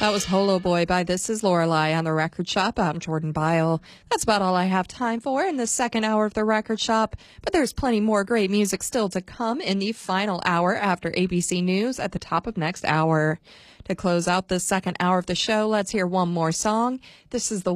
That was Holo Boy by This Is Lorelei on The Record Shop. I'm Jordan Byle. That's about all I have time for in the second hour of The Record Shop, but there's plenty more great music still to come in the final hour after ABC News at the top of next hour. To close out this second hour of the show, let's hear one more song. This is the